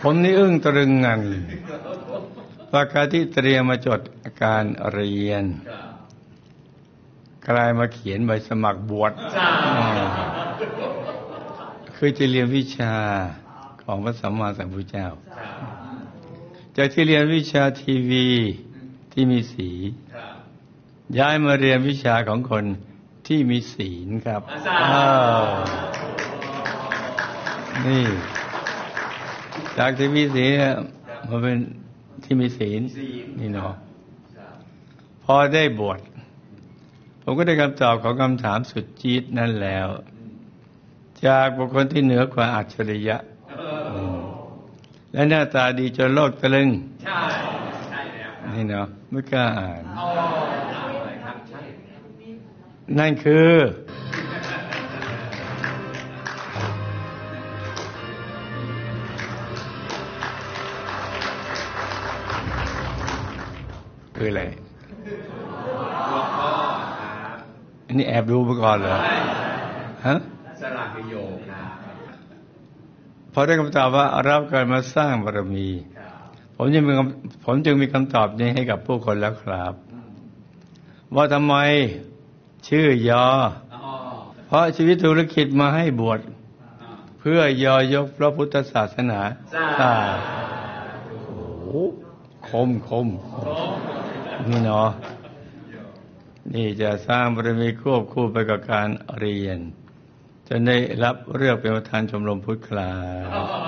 ผมนี่อึ้งตรึงงันว่าการที่เตรียมมาจดการเรียนกลายมาเขียนใบสมัครบวชคือจะเรียนวิชาของพระสัมมาสัมพุทธเจ้าจากที่เรียนวิชาทีวีที่มีสีย้ายมาเรียนวิชาของคนที่มีศีลครับนี่จากที่มีศีลมาเป็นที่มีศีลนี่เนาะพอได้บวชผมก็ได้คำตอบของคำถามสุดจี๊ดนั่นแล้วจากบุคคลที่เหนือกว่าอัจฉริยะและหน้าตาดีจนโลกตะลึงใช่แล้วนี่เนาะไม่กล้าอ่านนั่นคืออะไรอันนี้แอบดูมาก่อนเหรอฮะสลากโยมนะพอได้คำตอบว่าเราเกิดมาสร้างบารมีผมจึงมีคำตอบนี้ให้กับผู้คนแล้วครับว่าทำไมชื่อยอเพราะชีวิตธุรกิจมาให้บวชเพื่อยอยกพระพุทธศาสนาโอ้คมนี่เนาะนี่จะสร้างบารมีควบคู่ไปกับการเรียนจนได้รับเลือกเป็นประธานชมรมพุทธคลา